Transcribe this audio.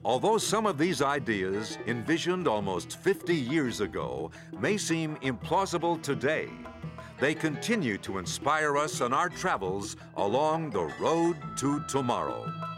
Although some of these ideas, envisioned almost 50 years ago, may seem implausible today, they continue to inspire us on our travels along the road to tomorrow.